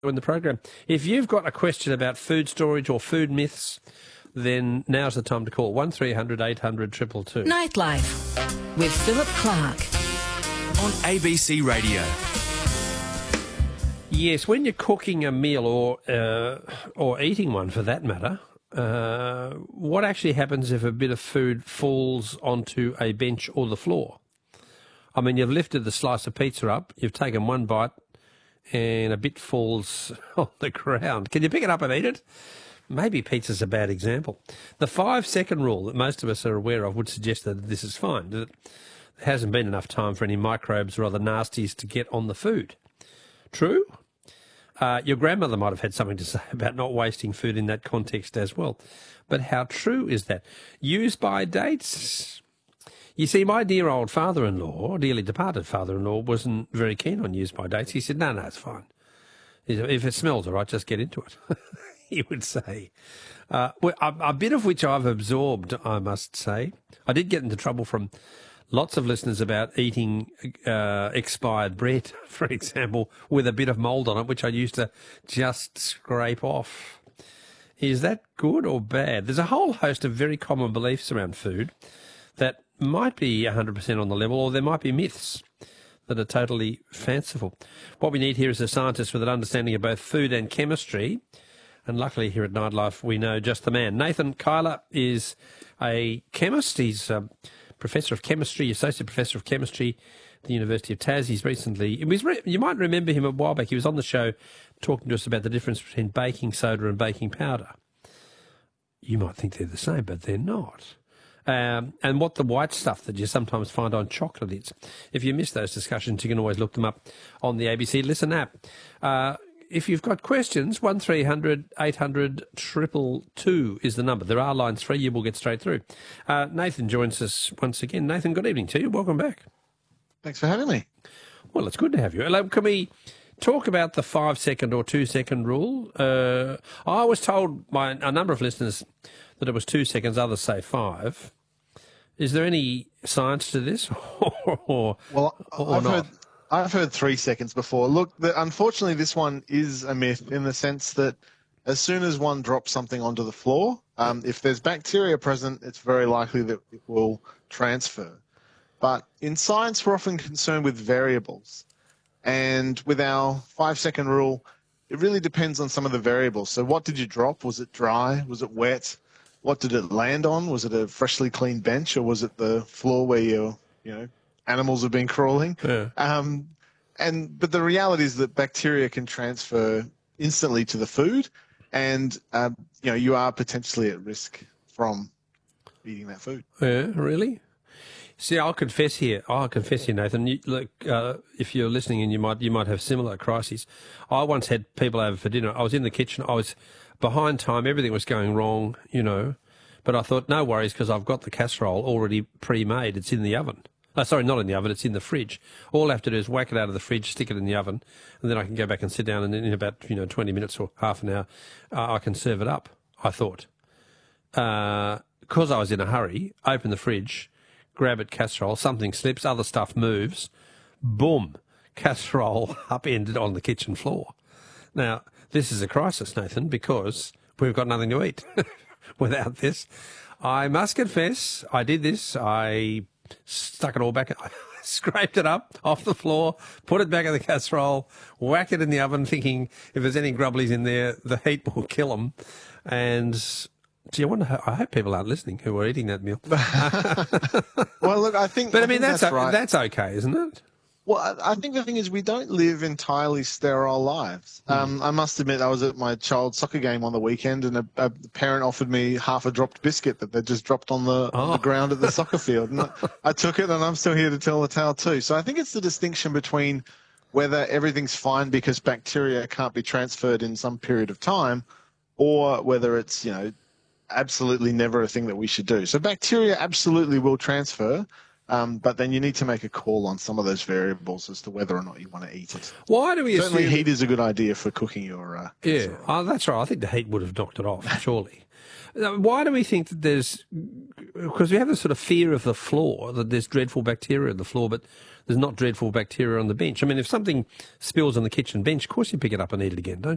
in the program. If you've got a question about food storage or food myths, then now's the time to call 1300 800 222. Nightlife with Philip Clark on ABC Radio. Yes, when you're cooking a meal or eating one for that matter, what actually happens if a bit of food falls onto a bench or the floor? I mean, you've lifted the slice of pizza up, you've taken one bite, and a bit falls on the ground. Can you pick it up and eat it? Maybe pizza's a bad example. The 5-second rule that most of us are aware of would suggest that this is fine, that there hasn't been enough time for any microbes or other nasties to get on the food. True? Your grandmother might have had something to say about not wasting food in that context as well. But how true is that? Use-by dates? You see, my dear old father-in-law, dearly departed father-in-law, wasn't very keen on use-by dates. He said, no, it's fine. If it smells all right, just get into it, he would say. A bit of which I've absorbed, I must say. I did get into trouble from lots of listeners about eating expired bread, for example, with a bit of mould on it, which I used to just scrape off. Is that good or bad? There's a whole host of very common beliefs around food that might be 100% on the level, or there might be myths that are totally fanciful. What we need here is a scientist with an understanding of both food and chemistry, and luckily here at Nightlife we know just the man. Nathan Kyler is a chemist. He's Professor of Chemistry, Associate Professor of Chemistry at the University of Tas. He's recently, you might remember him a while back, he was on the show talking to us about the difference between baking soda and baking powder. You might think they're the same, but they're not. And what the white stuff that you sometimes find on chocolate is. If you miss those discussions, you can always look them up on the ABC Listen app. If you've got questions, 1300 800 222 is the number. There are lines free. You will get straight through. Nathan joins us once again. Nathan, good evening to you. Welcome back. Thanks for having me. Well, it's good to have you. Can we talk about the 5-second or 2-second rule? I was told by a number of listeners that it was 2 seconds, others say 5. Is there any science to this or not? I've heard 3 seconds before. Look, unfortunately, this one is a myth in the sense that as soon as one drops something onto the floor, if there's bacteria present, it's very likely that it will transfer. But in science, we're often concerned with variables. And with our 5-second rule, it really depends on some of the variables. So what did you drop? Was it dry? Was it wet? What did it land on? Was it a freshly cleaned bench, or was it the floor where animals have been crawling? Yeah. But the reality is that bacteria can transfer instantly to the food, and you are potentially at risk from eating that food. Yeah, really? See, I'll confess here, Nathan. If you're listening, and you might have similar crises. I once had people over for dinner. I was in the kitchen. I was behind time. Everything was going wrong, But I thought, no worries, because I've got the casserole already pre-made. It's in the oven. Sorry, not in the oven. It's in the fridge. All I have to do is whack it out of the fridge, stick it in the oven, and then I can go back and sit down. And in about 20 minutes or half an hour, I can serve it up. I thought, because I was in a hurry, open the fridge, grab it, casserole. Something slips, other stuff moves. Boom, casserole upended on the kitchen floor. Now, this is a crisis, Nathan, because we've got nothing to eat without this. I must confess, I did this. I stuck it all back. I scraped it up off the floor, put it back in the casserole, whack it in the oven, thinking if there's any grubblies in there, the heat will kill them. And do you wonder? I hope people aren't listening who are eating that meal. Well, look, I think. But I mean, that's right. That's okay, isn't it? Well, I think the thing is we don't live entirely sterile lives. I must admit, I was at my child's soccer game on the weekend, and a parent offered me half a dropped biscuit that they just dropped on the ground at the soccer field. And I took it, and I'm still here to tell the tale too. So I think it's the distinction between whether everything's fine because bacteria can't be transferred in some period of time, or whether it's, absolutely never a thing that we should do. So bacteria absolutely will transfer. But then you need to make a call on some of those variables as to whether or not you want to eat it. Why do we Certainly assume... heat is a good idea for cooking your casserole. That's right. I think the heat would have knocked it off, surely. Why do we think that there's... Because we have this sort of fear of the floor, that there's dreadful bacteria on the floor, but there's not dreadful bacteria on the bench. I mean, if something spills on the kitchen bench, of course you pick it up and eat it again, don't you?